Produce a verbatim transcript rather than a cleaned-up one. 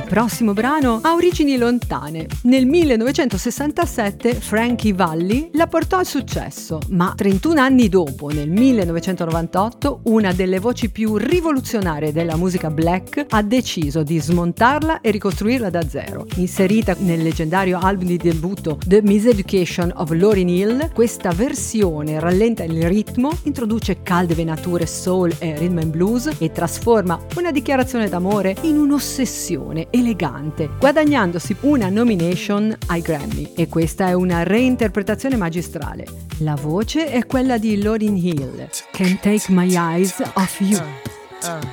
prossimo brano ha origini lontane. Nel millenovecentosessantasette Frankie Valli la portò al successo, ma trentuno anni dopo, nel millenovecentonovantotto, una delle voci più rivoluzionarie della musica black ha deciso di smontarla e ricostruirla da zero. Inserita nel leggendario album di debutto The Miseducation of Lauryn Hill, questa versione rallenta il ritmo, introduce calde venature soul e rhythm and blues e trasforma una dichiarazione d'amore in un'ossessione elegante, guadagnandosi una nomination ai Grammy. E questa è una reinterpretazione magistrale. La voce è quella di Lauryn Hill, Can't Take My Eyes Off You.